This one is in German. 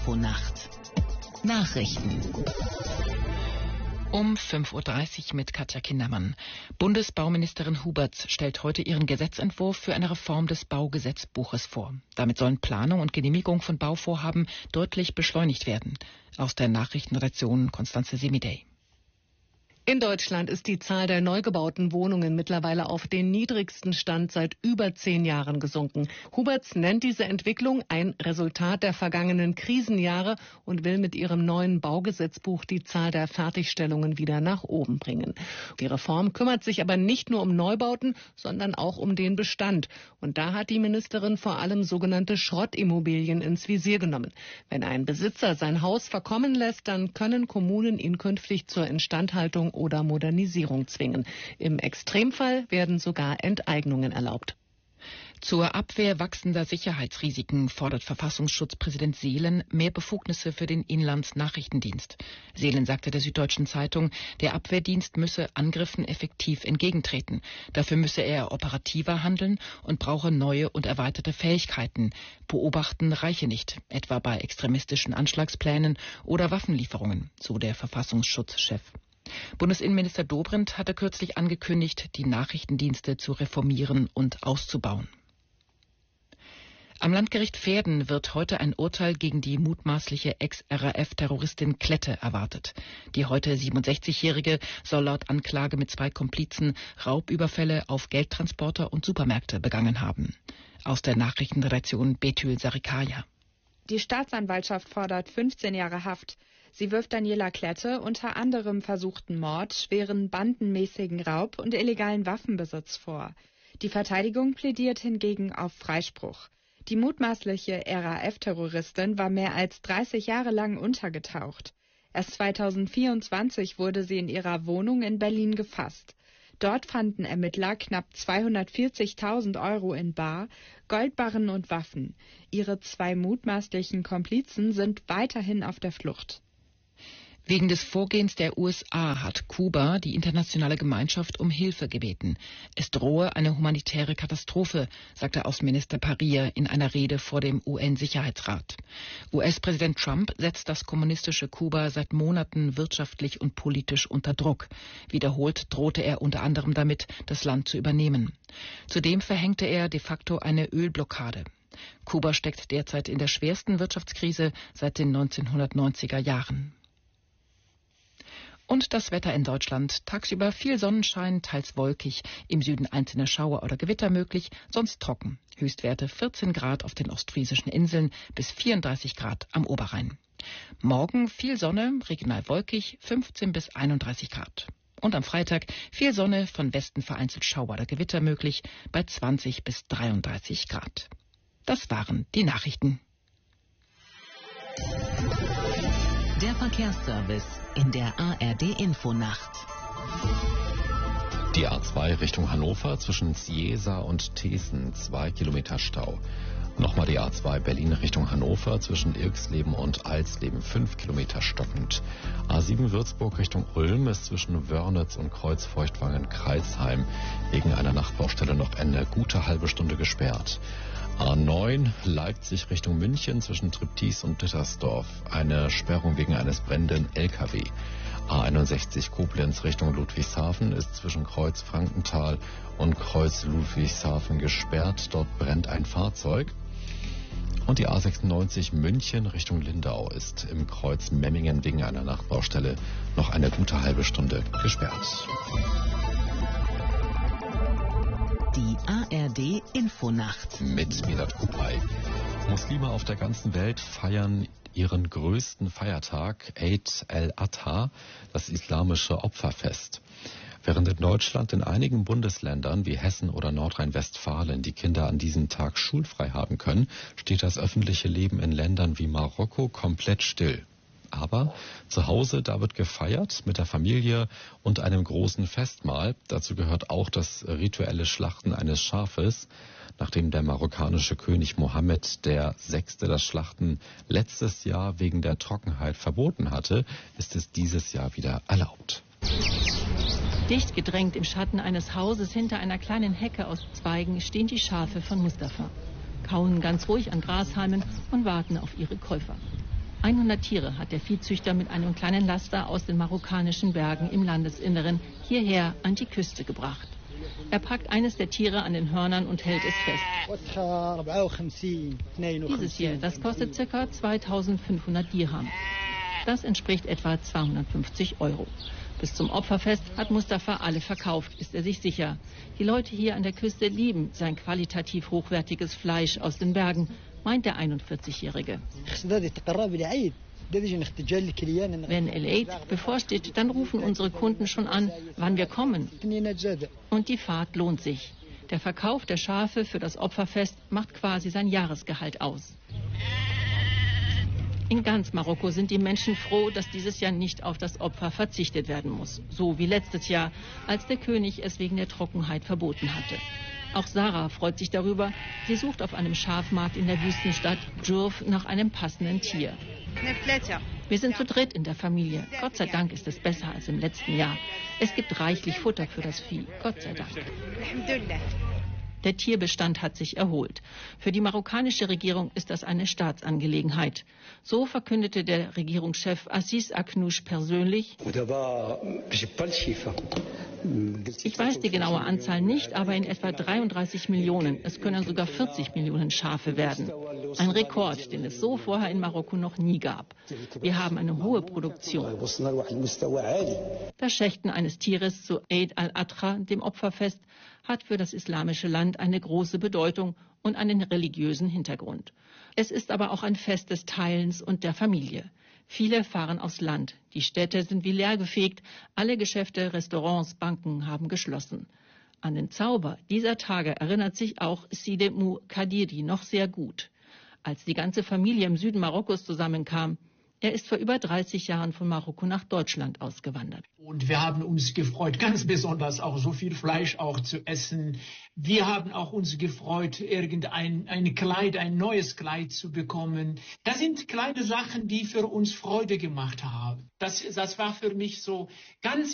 Infonacht Nachrichten um 5:30 Uhr mit Katja Kindermann. Bundesbauministerin Huberts stellt heute ihren Gesetzentwurf für eine Reform des Baugesetzbuches vor. Damit sollen Planung und Genehmigung von Bauvorhaben deutlich beschleunigt werden. Aus der Nachrichtenredaktion Constanze Semidey. In Deutschland ist die Zahl der neu gebauten Wohnungen mittlerweile auf den niedrigsten Stand seit über 10 Jahren gesunken. Huberts nennt diese Entwicklung ein Resultat der vergangenen Krisenjahre und will mit ihrem neuen Baugesetzbuch die Zahl der Fertigstellungen wieder nach oben bringen. Die Reform kümmert sich aber nicht nur um Neubauten, sondern auch um den Bestand. Und da hat die Ministerin vor allem sogenannte Schrottimmobilien ins Visier genommen. Wenn ein Besitzer sein Haus verkommen lässt, dann können Kommunen ihn künftig zur Instandhaltung oder Modernisierung zwingen. Im Extremfall werden sogar Enteignungen erlaubt. Zur Abwehr wachsender Sicherheitsrisiken fordert Verfassungsschutzpräsident Seelen mehr Befugnisse für den Inlandsnachrichtendienst. Seelen sagte der Süddeutschen Zeitung, der Abwehrdienst müsse Angriffen effektiv entgegentreten. Dafür müsse er operativer handeln und brauche neue und erweiterte Fähigkeiten. Beobachten reiche nicht, etwa bei extremistischen Anschlagsplänen oder Waffenlieferungen, so der Verfassungsschutzchef. Bundesinnenminister Dobrindt hatte kürzlich angekündigt, die Nachrichtendienste zu reformieren und auszubauen. Am Landgericht Verden wird heute ein Urteil gegen die mutmaßliche Ex-RAF-Terroristin Klette erwartet. Die heute 67-Jährige soll laut Anklage mit 2 Komplizen Raubüberfälle auf Geldtransporter und Supermärkte begangen haben. Aus der Nachrichtenredaktion Betül Sarikaya. Die Staatsanwaltschaft fordert 15 Jahre Haft. Sie wirft Daniela Klette unter anderem versuchten Mord, schweren bandenmäßigen Raub und illegalen Waffenbesitz vor. Die Verteidigung plädiert hingegen auf Freispruch. Die mutmaßliche RAF-Terroristin war mehr als 30 Jahre lang untergetaucht. Erst 2024 wurde sie in ihrer Wohnung in Berlin gefasst. Dort fanden Ermittler knapp 240.000 € in Bar, Goldbarren und Waffen. Ihre 2 mutmaßlichen Komplizen sind weiterhin auf der Flucht. Wegen des Vorgehens der USA hat Kuba die internationale Gemeinschaft um Hilfe gebeten. Es drohe eine humanitäre Katastrophe, sagte Außenminister Parrier in einer Rede vor dem UN-Sicherheitsrat. US-Präsident Trump setzt das kommunistische Kuba seit Monaten wirtschaftlich und politisch unter Druck. Wiederholt drohte er unter anderem damit, das Land zu übernehmen. Zudem verhängte er de facto eine Ölblockade. Kuba steckt derzeit in der schwersten Wirtschaftskrise seit den 1990er Jahren. Und das Wetter in Deutschland. Tagsüber viel Sonnenschein, teils wolkig. Im Süden einzelne Schauer oder Gewitter möglich, sonst trocken. Höchstwerte 14 Grad auf den ostfriesischen Inseln bis 34 Grad am Oberrhein. Morgen viel Sonne, regional wolkig, 15 bis 31 Grad. Und am Freitag viel Sonne, von Westen vereinzelt Schauer oder Gewitter möglich, bei 20 bis 33 Grad. Das waren die Nachrichten. Der Verkehrsservice in der ARD-Infonacht. Die A2 Richtung Hannover zwischen Ciesa und Thesen 2 Kilometer Stau. Nochmal die A2 Berlin Richtung Hannover zwischen Irxleben und Alsleben 5 Kilometer stockend. A7 Würzburg Richtung Ulm ist zwischen Wörnitz und Kreuzfeuchtwangen-Kreisheim wegen einer Nachtbaustelle noch eine gute halbe Stunde gesperrt. A9 Leipzig Richtung München zwischen Triptis und Dittersdorf. Eine Sperrung wegen eines brennenden LKW. A61 Koblenz Richtung Ludwigshafen ist zwischen Kreuz Frankenthal und Kreuz Ludwigshafen gesperrt. Dort brennt ein Fahrzeug. Und die A96 München Richtung Lindau ist im Kreuz Memmingen wegen einer Nachtbaustelle noch eine gute halbe Stunde gesperrt. Die ARD-Infonacht. Mit Milat Kupay. Muslime auf der ganzen Welt feiern ihren größten Feiertag, Eid al-Adha, das islamische Opferfest. Während in Deutschland in einigen Bundesländern wie Hessen oder Nordrhein-Westfalen die Kinder an diesem Tag schulfrei haben können, steht das öffentliche Leben in Ländern wie Marokko komplett still. Aber zu Hause, da wird gefeiert mit der Familie und einem großen Festmahl. Dazu gehört auch das rituelle Schlachten eines Schafes. Nachdem der marokkanische König Mohammed VI. Das Schlachten letztes Jahr wegen der Trockenheit verboten hatte, ist es dieses Jahr wieder erlaubt. Dicht gedrängt im Schatten eines Hauses hinter einer kleinen Hecke aus Zweigen stehen die Schafe von Mustafa. Kauen ganz ruhig an Grashalmen und warten auf ihre Käufer. 100 Tiere hat der Viehzüchter mit einem kleinen Laster aus den marokkanischen Bergen im Landesinneren hierher an die Küste gebracht. Er packt eines der Tiere an den Hörnern und hält es fest. Dieses hier, das kostet ca. 2500 Dirham. Das entspricht etwa 250 €. Bis zum Opferfest hat Mustafa alle verkauft, ist er sich sicher. Die Leute hier an der Küste lieben sein qualitativ hochwertiges Fleisch aus den Bergen, meint der 41-Jährige. Wenn El-Eid bevorsteht, dann rufen unsere Kunden schon an, wann wir kommen. Und die Fahrt lohnt sich. Der Verkauf der Schafe für das Opferfest macht quasi sein Jahresgehalt aus. In ganz Marokko sind die Menschen froh, dass dieses Jahr nicht auf das Opfer verzichtet werden muss. So wie letztes Jahr, als der König es wegen der Trockenheit verboten hatte. Auch Sarah freut sich darüber. Sie sucht auf einem Schafmarkt in der Wüstenstadt Djourf nach einem passenden Tier. Wir sind zu dritt in der Familie. Gott sei Dank ist es besser als im letzten Jahr. Es gibt reichlich Futter für das Vieh. Gott sei Dank. Der Tierbestand hat sich erholt. Für die marokkanische Regierung ist das eine Staatsangelegenheit. So verkündete der Regierungschef Aziz Aknouch persönlich: Ich weiß die genaue Anzahl nicht, aber in etwa 33 Millionen. Es können sogar 40 Millionen Schafe werden. Ein Rekord, den es so vorher in Marokko noch nie gab. Wir haben eine hohe Produktion. Das Schächten eines Tieres zu Eid al-Adha, dem Opferfest, hat für das islamische Land eine große Bedeutung und einen religiösen Hintergrund. Es ist aber auch ein Fest des Teilens und der Familie. Viele fahren aufs Land. Die Städte sind wie leergefegt. Alle Geschäfte, Restaurants, Banken haben geschlossen. An den Zauber dieser Tage erinnert sich auch Sidemou Kadiri noch sehr gut. Als die ganze Familie im Süden Marokkos zusammenkam, er ist vor über 30 Jahren von Marokko nach Deutschland ausgewandert. Und wir haben uns gefreut, ganz besonders auch so viel Fleisch auch zu essen. Wir haben auch uns gefreut, ein neues Kleid zu bekommen. Das sind kleine Sachen, die für uns Freude gemacht haben. Das war für mich so ganz